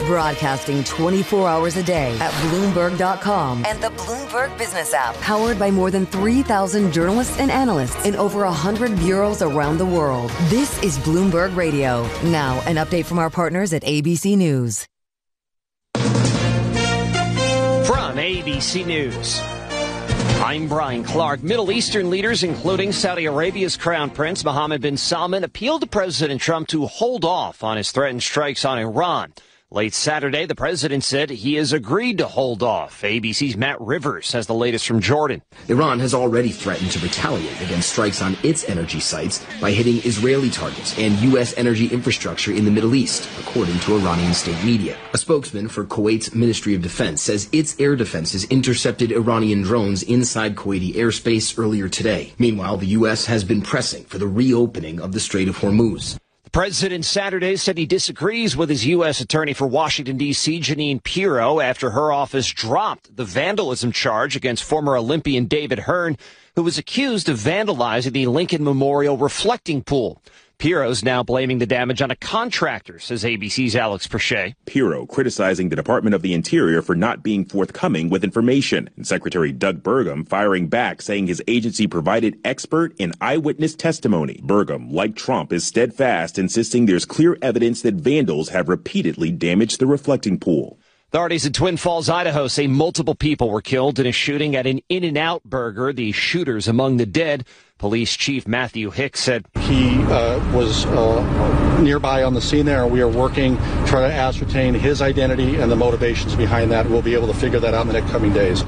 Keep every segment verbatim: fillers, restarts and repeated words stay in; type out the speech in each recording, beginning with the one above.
Broadcasting twenty-four hours a day at Bloomberg dot com and the Bloomberg Business app. Powered by more than three thousand journalists and analysts in over one hundred bureaus around the world. This is Bloomberg Radio. Now, an update from our partners at A B C News. From A B C News, I'm Brian Clark. Middle Eastern leaders, including Saudi Arabia's Crown Prince Mohammed bin Salman, appealed to President Trump to hold off on his threatened strikes on Iran. Late Saturday, the president said he has agreed to hold off. A B C's Matt Rivers has the latest from Jordan. Iran has already threatened to retaliate against strikes on its energy sites by hitting Israeli targets and U S energy infrastructure in the Middle East, according to Iranian state media. A spokesman for Kuwait's Ministry of Defense says its air defenses intercepted Iranian drones inside Kuwaiti airspace earlier today. Meanwhile, the U S has been pressing for the reopening of the Strait of Hormuz. The president Saturday said he disagrees with his U S attorney for Washington, D C, Jeanine Pirro, after her office dropped the vandalism charge against former Olympian David Hearn, who was accused of vandalizing the Lincoln Memorial reflecting pool. Pirro's now blaming the damage on a contractor, says A B C's Alex Perche. Pirro criticizing the Department of the Interior for not being forthcoming with information, and Secretary Doug Burgum firing back, saying his agency provided expert and eyewitness testimony. Burgum, like Trump, is steadfast, insisting there's clear evidence that vandals have repeatedly damaged the reflecting pool. Authorities in Twin Falls, Idaho say multiple people were killed in a shooting at an In-N-Out burger. The shooters among the dead. Police Chief Matthew Hicks said he uh, was uh, nearby on the scene there, and we are working to try to ascertain his identity and the motivations behind that. We'll be able to figure that out in the next coming days.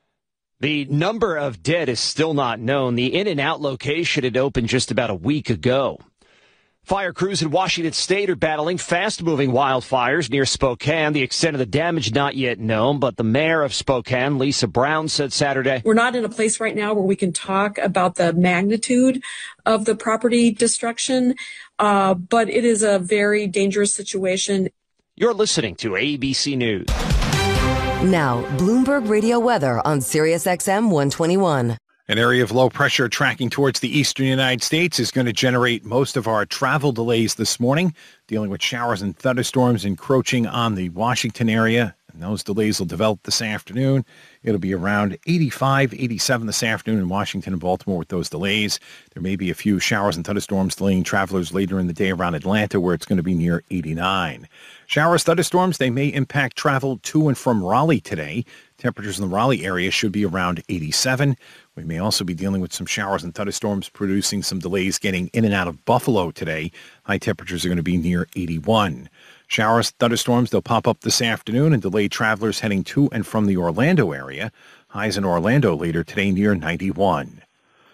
The number of dead is still not known. The In-N-Out location had opened just about a week ago. Fire crews in Washington State are battling fast-moving wildfires near Spokane. The extent of the damage not yet known, but the mayor of Spokane, Lisa Brown, said Saturday, "We're not in a place right now where we can talk about the magnitude of the property destruction, uh, but it is a very dangerous situation." You're listening to A B C News. Now, Bloomberg Radio weather on Sirius X M one twenty-one. An area of low pressure tracking towards the eastern United States is going to generate most of our travel delays this morning, dealing with showers and thunderstorms encroaching on the Washington area. And those delays will develop this afternoon. It'll be around eighty-five, eighty-seven this afternoon in Washington and Baltimore with those delays. There may be a few showers and thunderstorms delaying travelers later in the day around Atlanta, where it's going to be near eighty-nine. Showers, thunderstorms, they may impact travel to and from Raleigh today. Temperatures in the Raleigh area should be around eighty-seven. We may also be dealing with some showers and thunderstorms, producing some delays getting in and out of Buffalo today. High temperatures are going to be near eighty-one. Showers, thunderstorms, they'll pop up this afternoon and delay travelers heading to and from the Orlando area. Highs in Orlando later today near ninety-one.